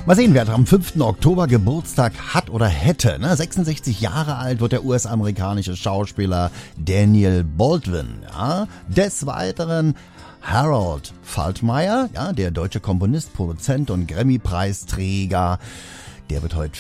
Mal sehen, wer am 5. Oktober Geburtstag hat oder hätte. 66 Jahre alt wird der US-amerikanische Schauspieler Daniel Baldwin. Ja. Des Weiteren Harold Faltermeyer, ja, der deutsche Komponist, Produzent und Grammy-Preisträger. Der wird heute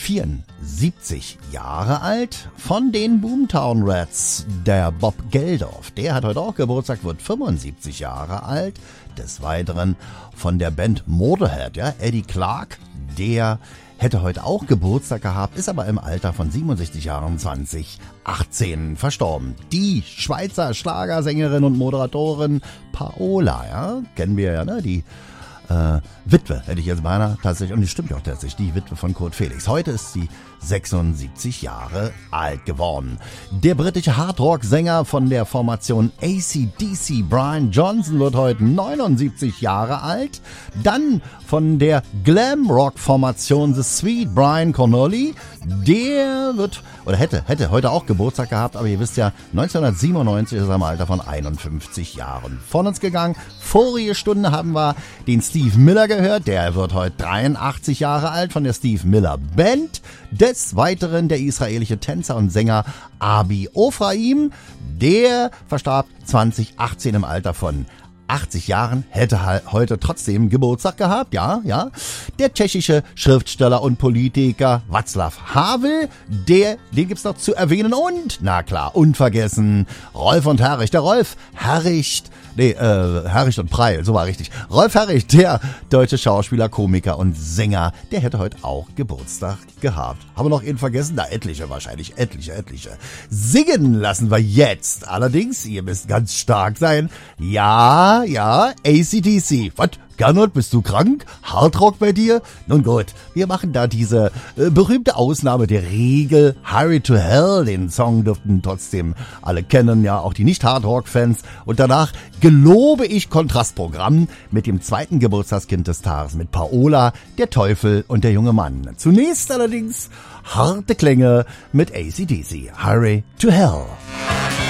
74 Jahre alt. Von den Boomtown Rats, der Bob Geldof, der hat heute auch Geburtstag, wird 75 Jahre alt. Des Weiteren von der Band Motorhead, ja, Eddie Clark, der hätte heute auch Geburtstag gehabt, ist aber im Alter von 67 Jahren 2018 verstorben. Die Schweizer Schlagersängerin und Moderatorin Paola, ja, kennen wir ja, ne, die Witwe, hätte ich jetzt beinahe tatsächlich, und die stimmt ja auch tatsächlich, die Witwe von Kurt Felix. Heute ist sie 76 Jahre alt geworden. Der britische Hardrock-Sänger von der Formation AC/DC, Brian Johnson, wird heute 79 Jahre alt. Dann von der Glam-Rock-Formation The Sweet, Brian Connolly, der wird, oder hätte heute auch Geburtstag gehabt, aber ihr wisst ja, 1997 ist er im Alter von 51 Jahren von uns gegangen. Vorige Stunde haben wir den Steve Miller gehört, der wird heute 83 Jahre alt, von der Steve Miller Band. Des Weiteren der israelische Tänzer und Sänger Abi Ofraim, der verstarb 2018 im Alter von 80 Jahren, hätte heute trotzdem Geburtstag gehabt, ja. Der tschechische Schriftsteller und Politiker Václav Havel, den gibt's noch zu erwähnen und, na klar, unvergessen, Rolf und Herricht, der Rolf Herricht, Herricht und Preil, so war richtig. Rolf Herricht, der deutsche Schauspieler, Komiker und Sänger, der hätte heute auch Geburtstag gehabt. Haben wir noch ihn vergessen? Na, etliche wahrscheinlich, etliche. Singen lassen wir jetzt. Allerdings, ihr müsst ganz stark sein. Ja, AC/DC. Was? Gernot, bist du krank? Hardrock bei dir? Nun gut, wir machen da diese berühmte Ausnahme der Regel. Highway to Hell, den Song dürften trotzdem alle kennen, ja, auch die Nicht-Hardrock-Fans. Und danach gelobe ich Kontrastprogramm mit dem zweiten Geburtstagskind des Tages, mit Paola, der Teufel und der junge Mann. Zunächst allerdings harte Klänge mit AC/DC. Highway to Hell.